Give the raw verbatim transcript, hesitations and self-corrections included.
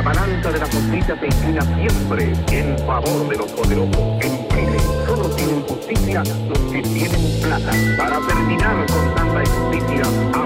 balanza de la justicia se inclina siempre en favor de los poderosos. En Chile solo tienen justicia los que tienen plata. Para terminar con tanta injusticia,